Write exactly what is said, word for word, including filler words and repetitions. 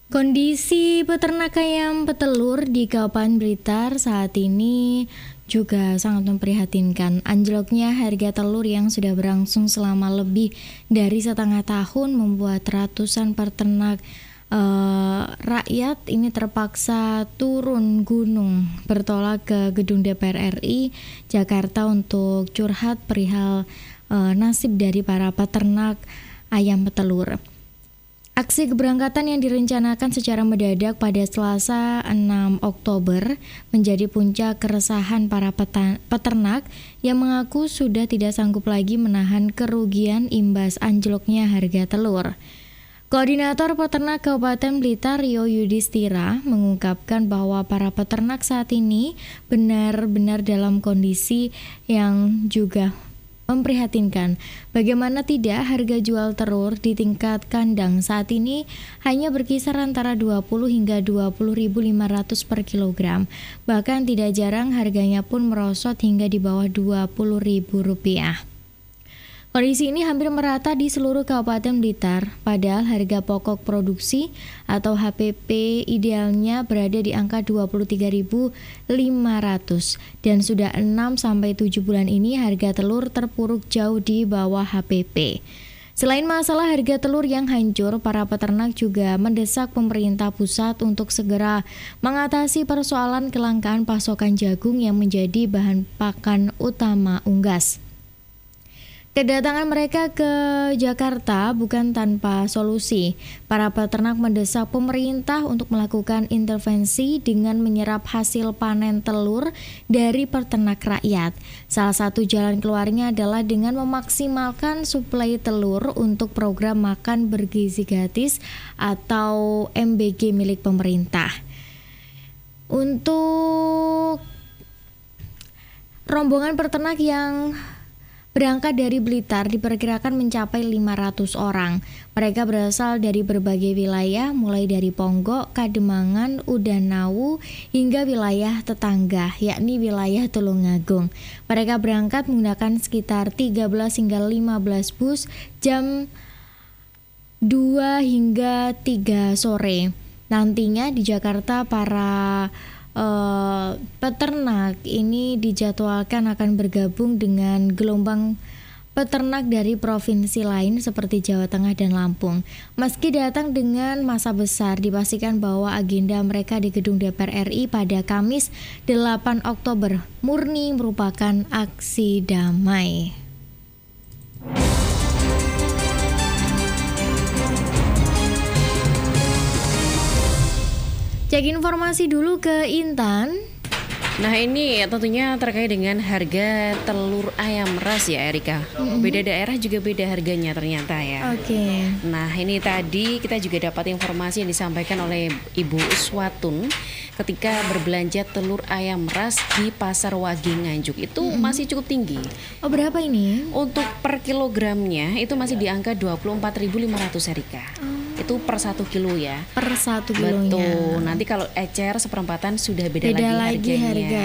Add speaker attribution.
Speaker 1: Kondisi peternak ayam petelur di Kabupaten Blitar saat ini juga sangat memprihatinkan. Anjloknya harga telur yang sudah berlangsung selama lebih dari setengah tahun membuat ratusan peternak eh, rakyat ini terpaksa turun gunung bertolak ke gedung D P R R I Jakarta untuk curhat perihal eh, nasib dari para peternak ayam petelur. Aksi keberangkatan yang direncanakan secara mendadak pada Selasa enam Oktober menjadi puncak keresahan para peternak yang mengaku sudah tidak sanggup lagi menahan kerugian imbas anjloknya harga telur. Koordinator Peternak Kabupaten Blitar Rio Yudhistira mengungkapkan bahwa para peternak saat ini benar-benar dalam kondisi yang juga memprihatinkan. Bagaimana tidak, harga jual telur di tingkat kandang saat ini hanya berkisar antara dua puluh hingga dua puluh ribu lima ratus per kilogram. Bahkan tidak jarang harganya pun merosot hingga di bawah dua puluh ribu rupiah. Kondisi ini hampir merata di seluruh Kabupaten Blitar, padahal harga pokok produksi atau H P P idealnya berada di angka dua puluh tiga ribu lima ratus dan sudah enam sampai tujuh bulan ini harga telur terpuruk jauh di bawah H P P. Selain masalah harga telur yang hancur, para peternak juga mendesak pemerintah pusat untuk segera mengatasi persoalan kelangkaan pasokan jagung yang menjadi bahan pakan utama unggas. Kedatangan mereka ke Jakarta bukan tanpa solusi. Para peternak mendesak pemerintah untuk melakukan intervensi dengan menyerap hasil panen telur dari peternak rakyat. Salah satu jalan keluarnya adalah dengan memaksimalkan suplai telur untuk program makan bergizi gratis atau M B G milik pemerintah. Untuk rombongan peternak yang berangkat dari Blitar diperkirakan mencapai lima ratus orang. Mereka berasal dari berbagai wilayah, mulai dari Ponggok, Kademangan, Udanawu, hingga wilayah tetangga, yakni wilayah Tulungagung. Mereka berangkat menggunakan sekitar tiga belas hingga lima belas bus jam dua hingga tiga sore. Nantinya di Jakarta para Uh, peternak ini dijadwalkan akan bergabung dengan gelombang peternak dari provinsi lain seperti Jawa Tengah dan Lampung. Meski datang dengan masa besar, dipastikan bahwa agenda mereka di gedung D P R R I pada Kamis delapan Oktober murni merupakan aksi damai. Cek informasi dulu ke Intan.
Speaker 2: Nah ini tentunya terkait dengan harga telur ayam ras ya Erika. Mm-hmm. Beda daerah juga beda harganya ternyata ya.
Speaker 1: Oke. Okay.
Speaker 2: Nah ini tadi kita juga dapat informasi yang disampaikan oleh Ibu Uswatun ketika berbelanja telur ayam ras di Pasar Wage Nganjuk itu mm-hmm. masih cukup tinggi.
Speaker 1: Oh berapa ini?
Speaker 2: Untuk per kilogramnya itu masih di angka dua puluh empat ribu lima ratus Erika. Oh. Itu per satu kilo ya.
Speaker 1: Per satu kilonya.
Speaker 2: Betul. Nanti kalau ecer seperempatan sudah beda,
Speaker 1: beda
Speaker 2: lagi harganya.
Speaker 1: Lagi harga.